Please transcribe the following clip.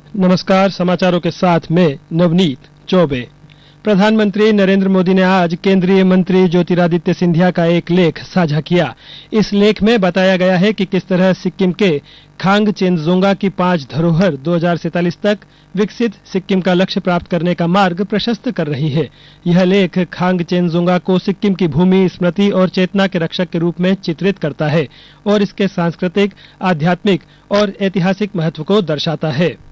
नमस्कार, समाचारों के साथ मैं नवनीत चौबे। प्रधानमंत्री नरेंद्र मोदी ने आज केंद्रीय मंत्री ज्योतिरादित्य सिंधिया का एक लेख साझा किया। इस लेख में बताया गया है कि किस तरह सिक्किम के खांगचेनजोंगा की 5 धरोहर 2047 तक विकसित सिक्किम का लक्ष्य प्राप्त करने का मार्ग प्रशस्त कर रही है। यह लेख खांगचेनजोंगा को सिक्किम की भूमि, स्मृति और चेतना के रक्षक के रूप में चित्रित करता है और इसके सांस्कृतिक, आध्यात्मिक और ऐतिहासिक महत्व को दर्शाता है।